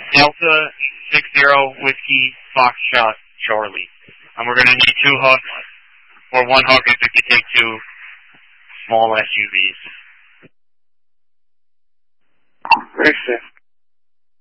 Delta 60 Whiskey Foxtrot Charlie. And we're going to need 2 hooks, or 1 hook if you take 2 small SUVs.